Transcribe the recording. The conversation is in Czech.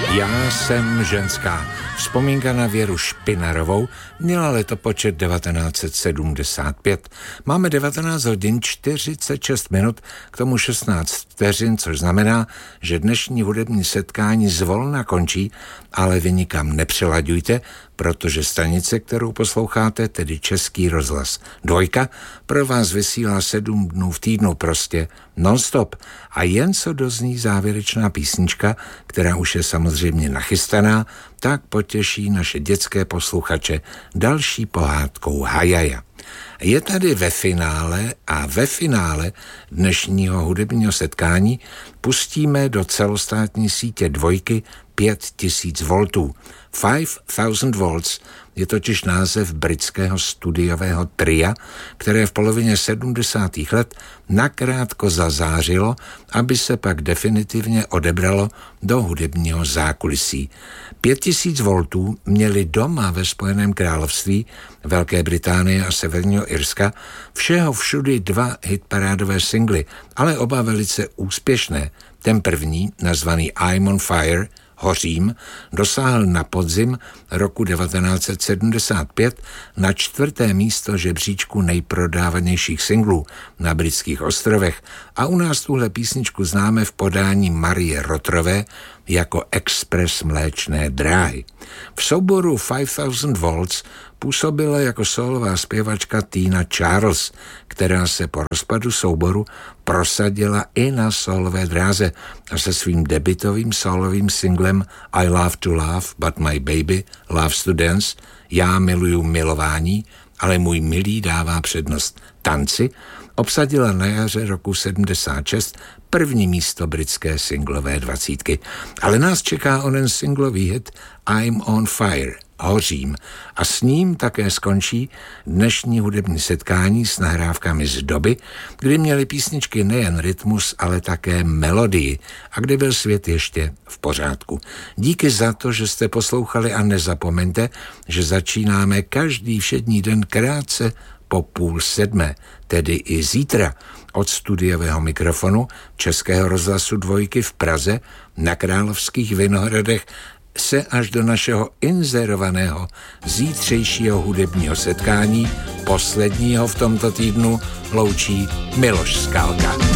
Já jsem ženská. Vzpomínka na Věru Špinarovou měla letopočet 1975. Máme 19 hodin 46 minut, k tomu 16 vteřin, což znamená, že dnešní hudební setkání zvolna končí, ale vy nikam nepřelaďujte, protože stanice, kterou posloucháte, tedy Český rozhlas 2, pro vás vysílá 7 dnů v týdnu, prostě non-stop. A jen co dozní závěrečná písnička, která už je samozřejmě nachystaná, tak potěší naše dětské posluchače další pohádkou Hajaja. Je tady ve finále dnešního hudebního setkání pustíme do celostátní sítě 2 5000 voltů. 5000 volts je totiž název britského studiového tria, které v polovině 70. let nakrátko zazářilo, aby se pak definitivně odebralo do hudebního zákulisí. 5000 voltů měli doma ve Spojeném království, Velké Británie a Severního Irska všeho všudy 2 hitparádové singly, ale oba velice úspěšné. Ten první, nazvaný I'm on Fire, Hořím, dosáhl na podzim roku 1975 na 4. místo žebříčku nejprodávanějších singlů na Britských ostrovech a u nás tuhle písničku známe v podání Marie Rotrové jako Express mléčné dráhy. V souboru 5000 volts působila jako sólová zpěvačka Tina Charles, která se po rozpadu souboru prosadila i na sólové dráze a se svým debutovým sólovým singlem I love to love, but my baby loves to dance, já miluju milování, ale můj milý dává přednost tanci, obsadila na jaře roku 76 první místo britské singlové 20. Ale nás čeká onen singlový hit I'm on Fire, Hořím, a s ním také skončí dnešní hudební setkání s nahrávkami z doby, kdy měly písničky nejen rytmus, ale také melodii a kdy byl svět ještě v pořádku. Díky za to, že jste poslouchali a nezapomeňte, že začínáme každý všední den krátce po 6:30, tedy i zítra od studiového mikrofonu Českého rozhlasu 2 v Praze na Královských Vinohradech se až do našeho inzerovaného zítřejšího hudebního setkání, posledního v tomto týdnu, loučí Miloš Skálka.